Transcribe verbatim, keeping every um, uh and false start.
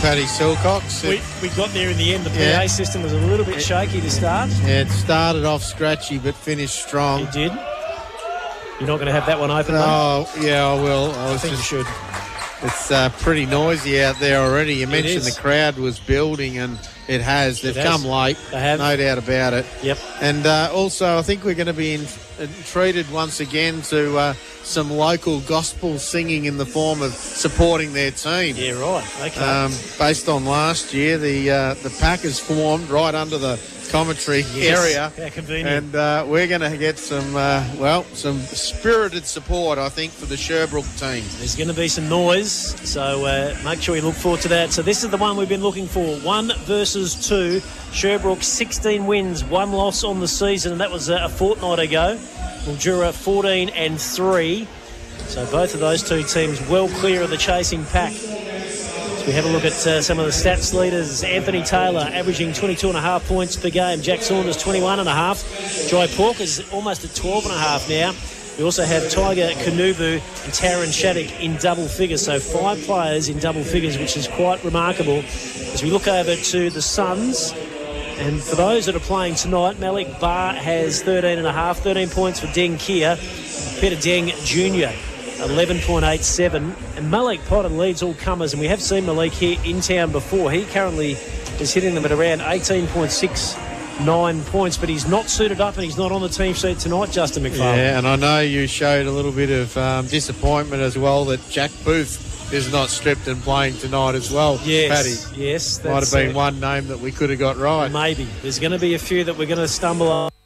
Paddy Silcox. We, we got there in the end. The P A Yeah. system was a little bit shaky to start. Yeah, it started off scratchy but finished strong. It did. You're not going to have that one open, mate? Oh, yeah, I will. I, I was think just, you should. It's uh, pretty noisy out there already. You mentioned is. the crowd was building, and it has. They've It has. come late. They have. No doubt about it. Yep. And uh, also, I think we're going to be in, uh, treated once again to uh, some local gospel singing in the form of supporting their team. Yeah, right. Okay. Um, based on last year, the uh, the Packers formed right under the commentary Yes. area. How convenient. And uh, we're going to get some, uh, well, some spirited support, I think, for the Sherbrooke team. There's going to be some noise, so uh, make sure you look forward to that. So this is the one we've been looking for. One versus two. Sherbrooke sixteen wins, one loss on the season, and that was uh, a fortnight ago. Mildura fourteen and three. So both of those two teams well clear of the chasing pack. So we have a look at uh, some of the stats leaders. Anthony Taylor averaging twenty-two and a half points per game. Jack Saunders twenty-one and a half. Jai Porker's almost at twelve and a half now. We also have Tiger Kanubu and Taron Shattuck in double figures. So five players in double figures, which is quite remarkable. As we look over to the Suns, and for those that are playing tonight, Malik Barr has thirteen and a half, thirteen points for Deng Kia. Peter Deng Junior, eleven point eight seven. And Malik Potter leads all comers, and we have seen Malik here in town before. He currently is hitting them at around eighteen point six nine points, but he's not suited up and he's not on the team sheet tonight, Justin McFarlane. Yeah, and I know you showed a little bit of um, disappointment as well that Jack Booth is not stripped and playing tonight as well. Yes, Paddy. yes. Might have that's been it. one name that we could have got right. Maybe. There's going to be a few that we're going to stumble on.